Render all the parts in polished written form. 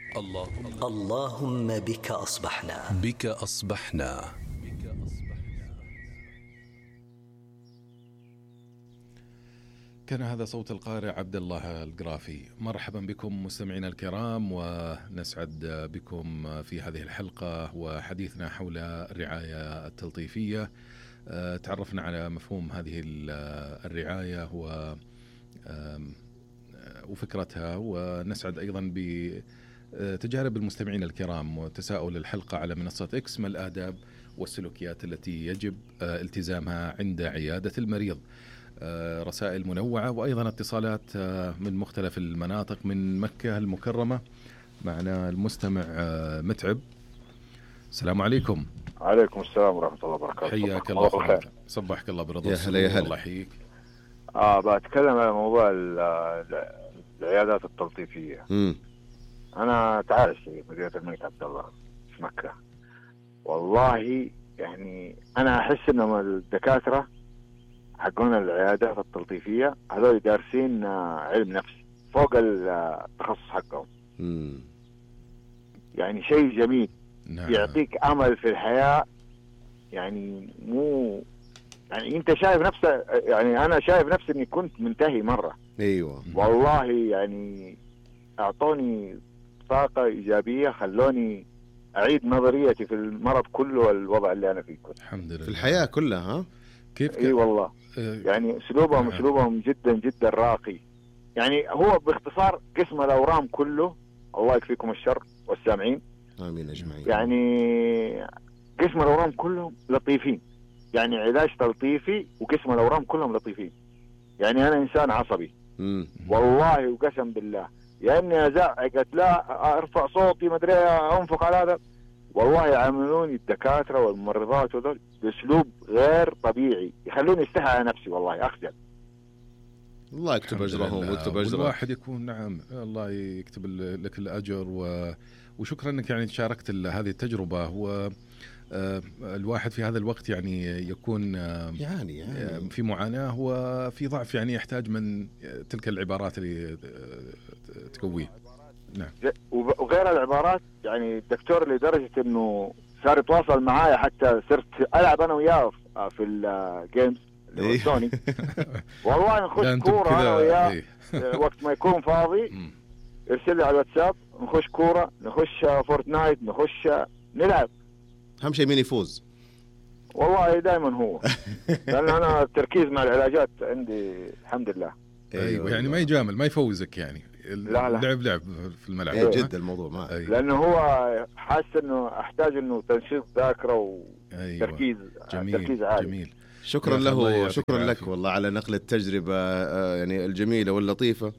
اللهم بك أصبحنا. كان هذا صوت القارئ عبد الله القرافي. مرحبا بكم مستمعينا الكرام، ونسعد بكم في هذه الحلقة وحديثنا حول الرعاية التلطيفية. تعرفنا على مفهوم هذه الرعاية وفكرتها، ونسعد أيضا بتجارب المستمعين الكرام وتساؤل الحلقة على منصة إكس: ما الآداب والسلوكيات التي يجب التزامها عند عيادة المريض؟ رسائل منوعة وأيضا اتصالات من مختلف المناطق من مكة المكرمة. معنا المستمع متعب. السلام عليكم. عليكم السلام ورحمة الله وبركاته. حياك الله بالخير. صبحك الله برضا. يا هلا يا هلا. الله يحييك. بتكلم على موضوع العيادات التلطيفية. أنا تعرف مدينة الملك عبد الله في مكة. والله يعني أنا أحس إنهم الدكاترة حقون العيادات التلطيفية هذول دارسين علم نفس فوق التخصص حقهم. يعني شيء جميل. نعم. يعطيك أمل في الحياة. يعني مو يعني أنت شايف نفسك، يعني أنا شايف نفسي إني كنت منتهي مرة. أيوة والله يعني أعطوني طاقة إيجابية، خلوني أعيد نظريتي في المرض كله والوضع اللي أنا فيه الحمد لله. في الحياة كلها. ها كيف إيه والله. يعني أسلوبهم جدا جدا راقي. يعني هو باختصار قسم الأورام كله، الله يكفيكم الشر والسامعين آمين أجمعين. يعني قسم الأورام كلهم لطيفين، يعني علاج تلطيفي وقسم الأورام كلهم لطيفين. يعني أنا إنسان عصبي والله وقسم بالله، يا إني أزعق لا أرفع صوتي مدري أنفق على هذا، والله يعاملوني الدكاترة والممرضات وذول بأسلوب غير طبيعي، يخلوني استحي على نفسي والله أخجل. الله يكتب أجرهم ويكتب أجرهم. الواحد يكون نعم الله يكتب لك الأجر وشكرا أنك يعني شاركت هذه التجربة. هو الواحد في هذا الوقت يعني يكون يعني في معاناة وفي ضعف، يعني يحتاج من تلك العبارات اللي تقويه. نعم. وغير العبارات يعني الدكتور لدرجة انه صار يتواصل معايا، حتى صرت العب انا وياه في الجيمز اللي هو سوني. والله نخش كورة انا وياه وقت ما يكون فاضي يرسل لي على الواتساب، نخش كورة، نخش فورتنايت، نخش نلعب. أهم شيء مين يفوز. والله دائما هو. لأن أنا التركيز مع العلاجات عندي الحمد لله. أيوة يعني ما يجامل ما يفوزك يعني. لا. لعب في الملعب. أيوة جد الموضوع ما. أيوة. لأنه هو حاسس إنه أحتاج إنه تنشيط ذاكرة وتركيز. أيوة. تركيز عالي. جميل. شكرا له، شكرا لك والله على نقل التجربة يعني الجميلة واللطيفة.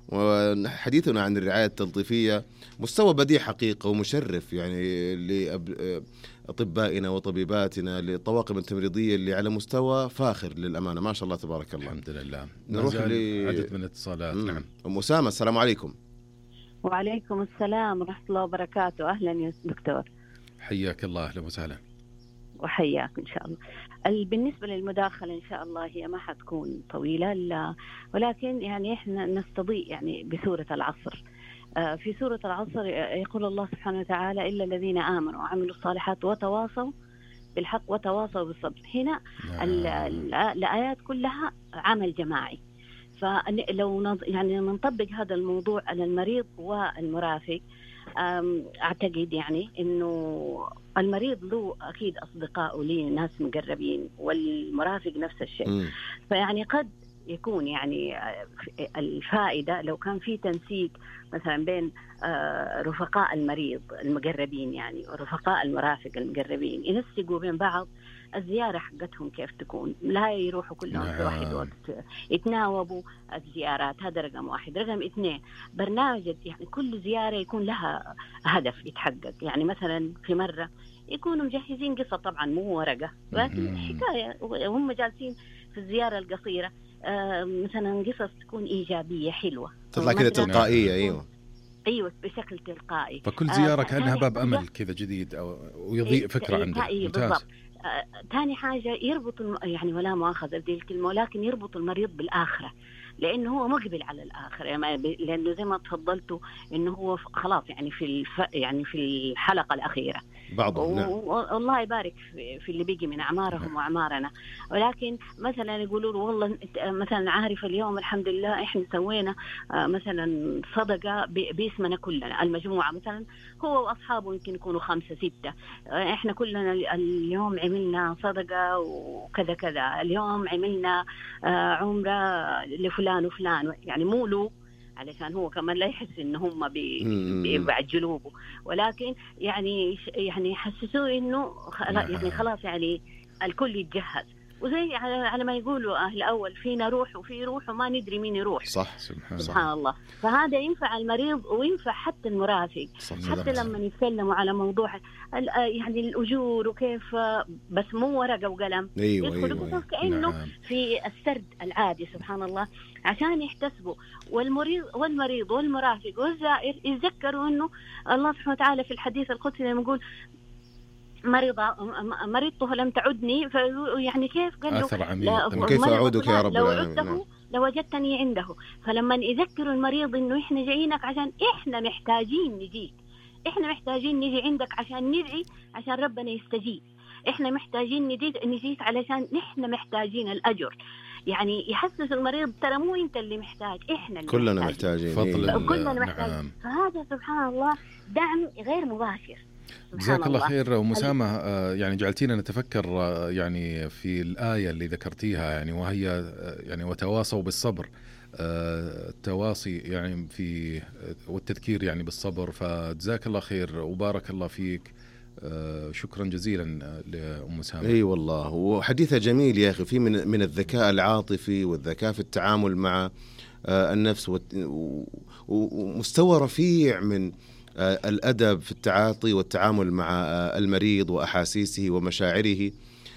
وحديثنا عن الرعاية التلطيفية مستوى بديع حقيقة ومشرف يعني لأطبائنا وطبيباتنا، للطواقم التمريضية اللي على مستوى فاخر للأمانة، ما شاء الله تبارك الله. الحمد لله. نروح عدد من الاتصالات. نعم. أم أسامة السلام عليكم. وعليكم السلام ورحمة الله وبركاته. أهلا يا دكتور. حياك الله. أهلا وسهلا. وحياك إن شاء الله. بالنسبة للمداخلة إن شاء الله هي ما حتكون طويلة، ولكن يعني إحنا نستضيء يعني بسورة العصر. في سورة العصر يقول الله سبحانه وتعالى: إلا الذين آمنوا وعملوا الصالحات وتواصوا بالحق وتواصوا بالصبر. هنا الآيات كلها عمل جماعي. فلو يعني نطبق هذا الموضوع على المريض والمرافق، أعتقد يعني إنه المريض له أكيد أصدقاء وليه ناس مقربين، والمرافق نفس الشيء. فيعني قد يكون يعني الفائدة لو كان في تنسيق مثلا بين رفقاء المريض المقربين يعني ورفقاء المرافق المقربين، ينسقوا بين بعض الزيارة حقتهم كيف تكون، لا يروحوا كلهم في واحد وقت، يتناوبوا الزيارات. هذا رقم واحد. رقم 2 برنامج، يعني كل زيارة يكون لها هدف يتحقق. يعني مثلا في مرة يكونوا مجهزين قصة، طبعا مو ورقة لكن حكاية، وهم جالسين في الزيارة القصيرة مثلا قصص تكون إيجابية حلوة تطلع كذا تلقائية. أيوة بشكل تلقائي. فكل زيارة كأنها باب أمل كذا جديد أو ويضيء فكرة عنده. بالضبط. ثاني حاجة يربط يعني ولا مؤاخذة بدي الكلمة، ولكن يربط المريض بالآخرة. لأنه هو مقبل على الآخر، يعني لأنه زي ما تفضلتوا إنه هو خلاص يعني يعني في الحلقة الأخيرة بعضهم. نعم. والله يبارك في اللي بيجي من أعمارهم وأعمارنا. ولكن مثلا يقولوا له والله مثلا عارف اليوم الحمد لله إحنا سوينا مثلا صدقة باسمنا كلنا المجموعة، مثلا هو وأصحابه يمكن يكونوا 5 6، إحنا كلنا اليوم عملنا صدقة وكذا كذا، اليوم عملنا عمرة لفلان وفلان، يعني مو له علشان هو كمان لا يحس إن هم بيعجلوا به، ولكن يعني يحسسوه إنه يعني خلاص يعني الكل يتجهز. وزي على ما يقولوا أهل أول فينا روح وفي روح وما ندري مين يروح. صح. سبحان الله. فهذا ينفع المريض وينفع حتى المرافق. حتى لما يتكلموا على موضوع يعني الأجور وكيف، بس مو ورقة وقلم، يدخلوا كأنه في السرد العادي. سبحان الله. عشان يحتسبوا. والمريض والمرافق والزائر يتذكروا إنه الله سبحانه وتعالى في الحديث القدسي لما يقول مريضته لم تعدني، يعني كيف قال له كيف أعودك يا رب العالمين لوجدتني عنده. فلما يذكروا المريض إنه إحنا جايينك عشان إحنا محتاجين نجيك، إحنا محتاجين نجي عندك عشان ندعي عشان ربنا يستجيب، إحنا محتاجين نجيك علشان إحنا محتاجين الأجر. يعني يحسس المريض ترى مو أنت اللي محتاج، إحنا اللي كلنا محتاجين. كلنا محتاجين. فهذا سبحان الله دعم غير مباشر. جزاك الله خير أم أسامة. يعني جعلتينا نتفكر يعني في الآية اللي ذكرتيها، يعني وهي يعني وتواصوا بالصبر، التواصي يعني في والتذكير يعني بالصبر. فجزاك الله خير وبارك الله فيك. شكرا جزيلا لأم أسامة. اي والله، وحديثها جميل يا أخي، في من الذكاء العاطفي والذكاء في التعامل مع النفس، ومستوى رفيع من الأدب في التعاطي والتعامل مع المريض وأحاسيسه ومشاعره.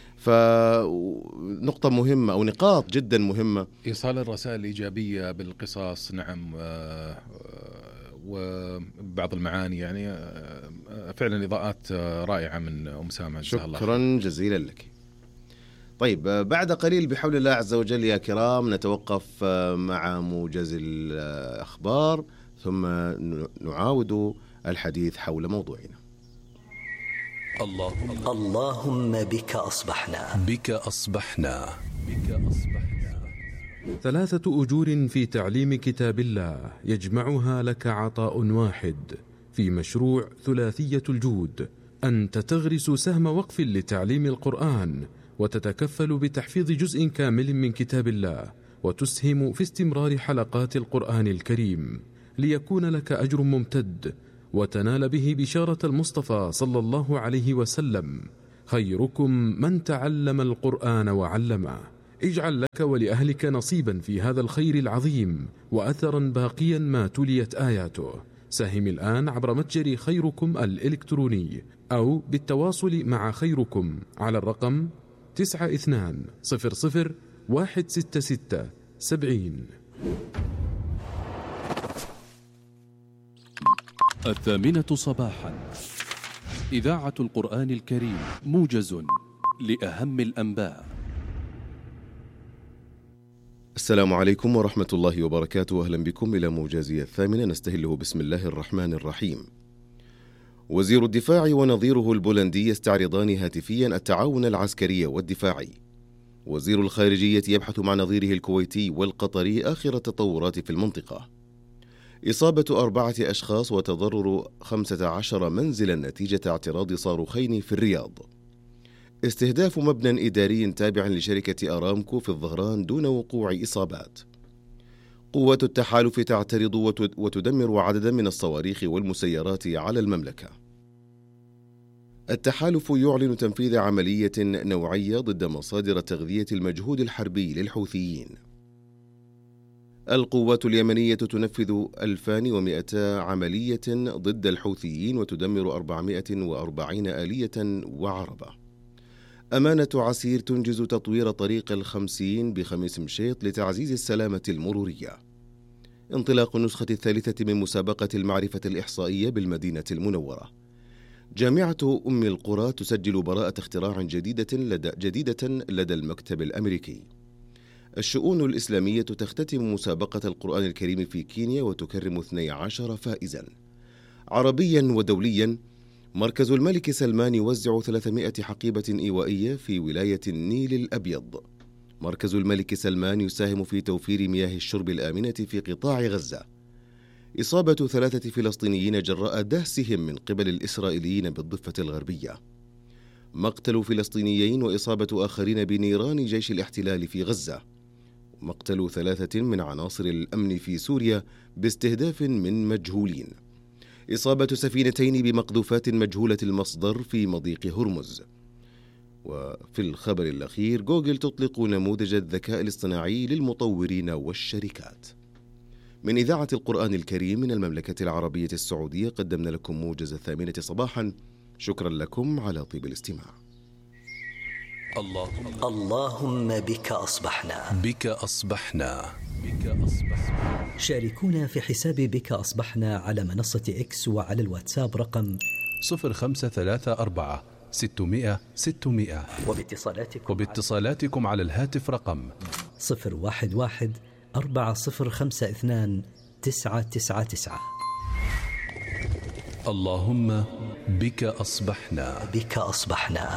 فنقطة مهمة أو نقاط جدا مهمة، إيصال الرسائل الإيجابية بالقصص. نعم. وبعض المعاني يعني فعلا إضاءات رائعة من أم سامة. شكرا جزيلا لك. طيب، بعد قليل بحول الله عز وجل يا كرام نتوقف مع موجز الأخبار، ثم نعاود الحديث حول موضوعنا. اللهم بك أصبحنا 3 أجور في تعليم كتاب الله يجمعها لك عطاء واحد في مشروع ثلاثية الجود. أنت تغرس سهم وقف لتعليم القرآن، وتتكفل بتحفيظ جزء كامل من كتاب الله، وتسهم في استمرار حلقات القرآن الكريم، ليكون لك أجر ممتد وتنال به بشارة المصطفى صلى الله عليه وسلم: خيركم من تعلم القرآن وعلمه. اجعل لك ولأهلك نصيبا في هذا الخير العظيم وأثرا باقيا ما تليت آياته. ساهم الآن عبر متجر خيركم الإلكتروني أو بالتواصل مع خيركم على الرقم 9200016670. 8:00 صباحا، إذاعة القرآن الكريم، موجز لأهم الأنباء. السلام عليكم ورحمة الله وبركاته. أهلا بكم إلى موجزي 8 نستهله بسم الله الرحمن الرحيم. وزير الدفاع ونظيره البولندي يستعرضان هاتفيا التعاون العسكري والدفاعي. وزير الخارجية يبحث مع نظيره الكويتي والقطري آخر التطورات في المنطقة. إصابة 4 أشخاص وتضرر 15 منزلا نتيجة اعتراض صاروخين في الرياض. استهداف مبنى إداري تابع لشركة أرامكو في الظهران دون وقوع إصابات. قوات التحالف تعترض وتدمر عددا من الصواريخ والمسيرات على المملكة. التحالف يعلن تنفيذ عملية نوعية ضد مصادر تغذية المجهود الحربي للحوثيين. القوات اليمنية تنفذ 2100 عملية ضد الحوثيين وتدمر 440 آلية وعربة. أمانة عسير تنجز تطوير طريق 50 بخميس مشيط لتعزيز السلامة المرورية. انطلاق النسخة 3 من مسابقة المعرفة الإحصائية بالمدينة المنورة. جامعة أم القرى تسجل براءة اختراع جديدة لدى المكتب الأمريكي. الشؤون الإسلامية تختتم مسابقة القرآن الكريم في كينيا وتكرم 12 فائزا. عربيا ودوليا، مركز الملك سلمان يوزع 300 حقيبة إيوائية في ولاية النيل الأبيض. مركز الملك سلمان يساهم في توفير مياه الشرب الآمنة في قطاع غزة. إصابة 3 فلسطينيين جراء دهسهم من قبل الإسرائيليين بالضفة الغربية. مقتل فلسطينيين وإصابة آخرين بنيران جيش الاحتلال في غزة. مقتل 3 من عناصر الأمن في سوريا باستهداف من مجهولين. إصابة سفينتين بمقذوفات مجهولة المصدر في مضيق هرمز. وفي الخبر الأخير، جوجل تطلق نموذج الذكاء الاصطناعي للمطورين والشركات. من إذاعة القرآن الكريم من المملكة العربية السعودية، قدمنا لكم موجز 8 صباحا. شكرا لكم على طيب الاستماع. اللهم بك أصبحنا. بك أصبحنا. بك أصبحنا. شاركونا في حساب بك أصبحنا على منصة إكس وعلى الواتساب رقم 0534 600 600. وباتصالاتكم على الهاتف رقم 011 4052 999. اللهم بك أصبحنا. بك أصبحنا.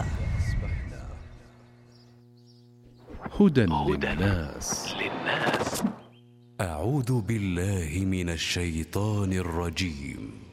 هدى للناس. أعوذ بالله من الشيطان الرجيم.